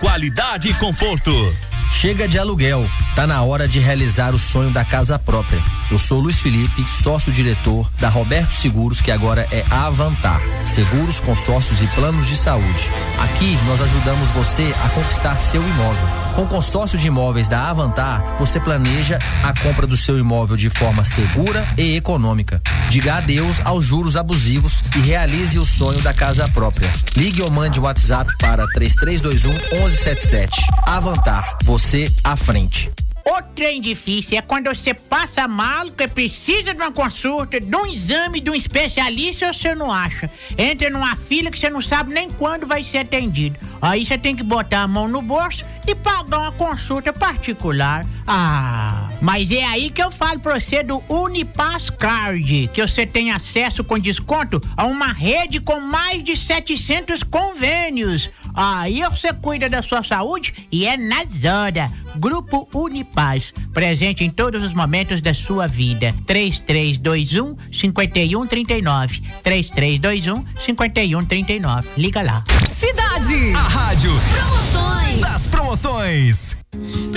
qualidade e conforto. Chega de aluguel, tá na hora de realizar o sonho da casa própria. Eu sou Luiz Felipe, sócio-diretor da Roberto Seguros, que agora é Avantar. Seguros, consórcios e planos de saúde. Aqui nós ajudamos você a conquistar seu imóvel. Com o consórcio de imóveis da Avantar, você planeja a compra do seu imóvel de forma segura e econômica. Diga adeus aos juros abusivos e realize o sonho da casa própria. Ligue ou mande um WhatsApp para 3321-1177. Avantar, você à frente. O trem difícil é quando você passa mal, que precisa de uma consulta, de um exame, de um especialista, e você não acha. Entra numa fila que você não sabe nem quando vai ser atendido. Aí você tem que botar a mão no bolso e pagar uma consulta particular. Mas é aí que eu falo pra você do Unipass Card, que você tem acesso com desconto a uma rede com mais de 700 convênios. Aí você cuida da sua saúde e é na hora. Grupo Unipass, presente em todos os momentos da sua vida. 3321-5139. 3321-5139. Liga lá. Cidade. A rádio Promoções das promoções.